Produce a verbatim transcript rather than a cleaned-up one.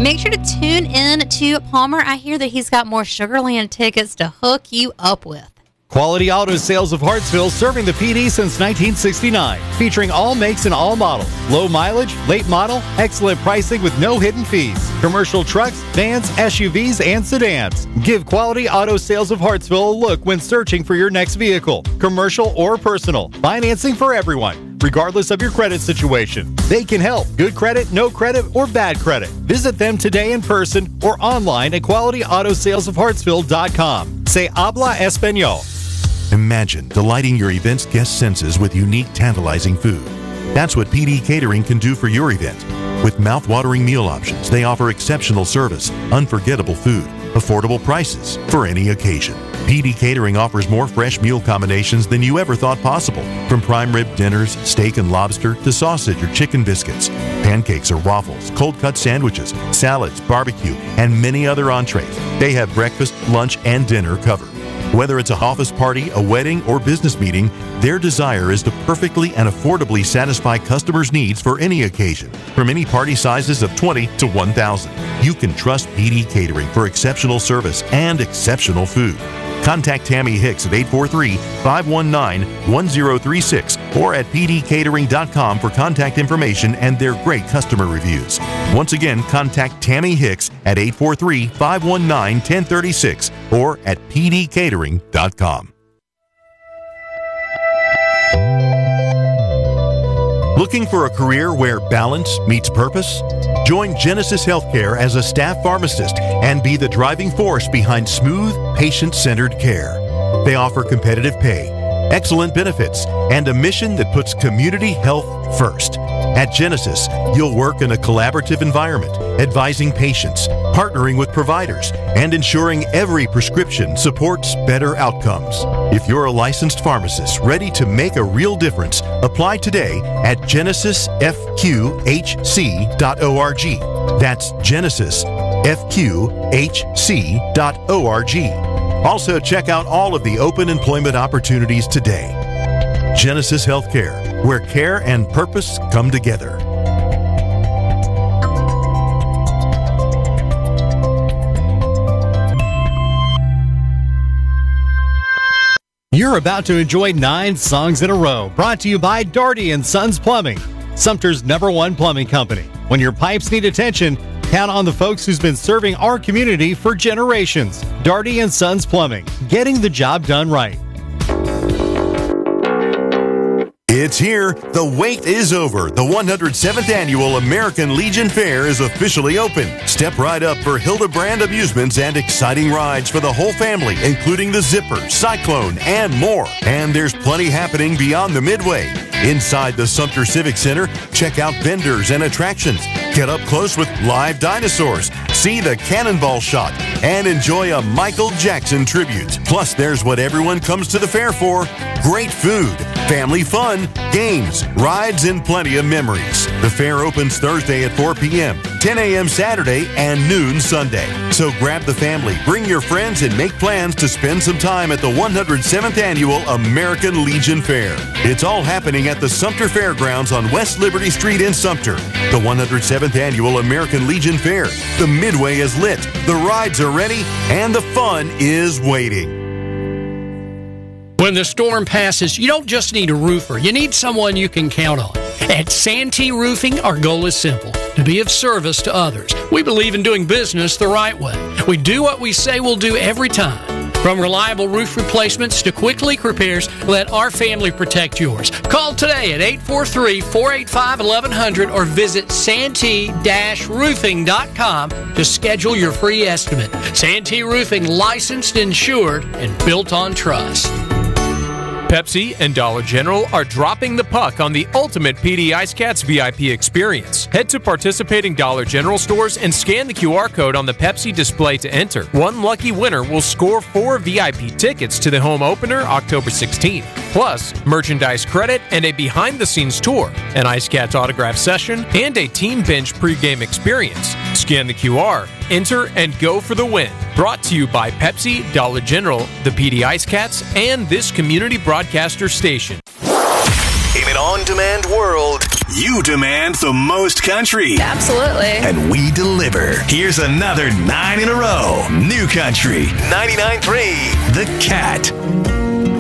And make sure to tune in to Palmer. I hear that he's got more Sugarland tickets to hook you up with. Quality Auto Sales of Hartsville, serving the P D since nineteen sixty-nine. Featuring all makes and all models. Low mileage, late model, excellent pricing with no hidden fees. Commercial trucks, vans, S U Vs, and sedans. Give Quality Auto Sales of Hartsville a look when searching for your next vehicle, commercial or personal. Financing for everyone, regardless of your credit situation. They can help. Good credit, no credit, or bad credit. Visit them today in person or online at quality auto sales of hartsville dot com. Say habla español. Imagine delighting your event's guest senses with unique, tantalizing food. That's what P D Catering can do for your event. With mouth-watering meal options, they offer exceptional service, unforgettable food, affordable prices for any occasion. P D Catering offers more fresh meal combinations than you ever thought possible. From prime rib dinners, steak and lobster, to sausage or chicken biscuits, pancakes or waffles, cold-cut sandwiches, salads, barbecue, and many other entrees. They have breakfast, lunch, and dinner covered. Whether it's a office party, a wedding, or business meeting, their desire is to perfectly and affordably satisfy customers' needs for any occasion, from any party sizes of twenty to one thousand. You can trust P D Catering for exceptional service and exceptional food. Contact Tammy Hicks at eight four three, five one nine, one zero three six or at p d catering dot com for contact information and their great customer reviews. Once again, contact Tammy Hicks at eight four three, five one nine, one zero three six or at p d catering dot com. Looking for a career where balance meets purpose? Join Genesis Healthcare as a staff pharmacist and be the driving force behind smooth, patient-centered care. They offer competitive pay, excellent benefits, and a mission that puts community health first. At Genesis, you'll work in a collaborative environment, advising patients, partnering with providers, and ensuring every prescription supports better outcomes. If you're a licensed pharmacist ready to make a real difference, apply today at genesis f q h c dot org. That's genesis f q h c dot org. Also, check out all of the open employment opportunities today. Genesis Healthcare, where care and purpose come together. You're about to enjoy nine songs in a row, brought to you by Daugherty and Sons Plumbing, Sumter's number one plumbing company. When your pipes need attention, count on the folks who's been serving our community for generations. Daugherty and Sons Plumbing, getting the job done right. It's here. The wait is over. The one hundred seventh Annual American Legion Fair is officially open. Step right up for Hildebrand amusements and exciting rides for the whole family, including the Zipper, Cyclone, and more. And there's plenty happening beyond the Midway. Inside the Sumter Civic Center, check out vendors and attractions. Get up close with live dinosaurs, see the cannonball shot, and enjoy a Michael Jackson tribute. Plus, there's what everyone comes to the fair for: great food, family fun, games, rides, and plenty of memories. The fair opens Thursday at four p.m., ten a.m. Saturday, and noon Sunday. So grab the family, bring your friends, and make plans to spend some time at the one hundred seventh Annual American Legion Fair. It's all happening at the Sumter Fairgrounds on West Liberty Street in Sumter. The one hundred seventh Annual American Legion Fair. The Midway is lit, the rides are ready, and the fun is waiting. When the storm passes, you don't just need a roofer. You need someone you can count on. At Santee Roofing, our goal is simple: to be of service to others. We believe in doing business the right way. We do what we say we'll do every time. From reliable roof replacements to quick leak repairs, let our family protect yours. Call today at eight four three, four eight five, one one zero zero or visit santee dash roofing dot com to schedule your free estimate. Santee Roofing, licensed, insured, and built on trust. Pepsi and Dollar General are dropping the puck on the ultimate P D Ice Cats V I P experience. Head to participating Dollar General stores and scan the Q R code on the Pepsi display to enter. One lucky winner will score four V I P tickets to the home opener October sixteenth. Plus, merchandise credit and a behind-the-scenes tour, an Ice Cats autograph session, and a Team Bench pregame experience. Scan the Q R, enter, and go for the win. Brought to you by Pepsi, Dollar General, the P D Ice Cats, and this community broadcaster station. In an on-demand world, You demand the most country. Absolutely. And we deliver. Here's another nine in a row. New Country ninety-nine point three The Cat.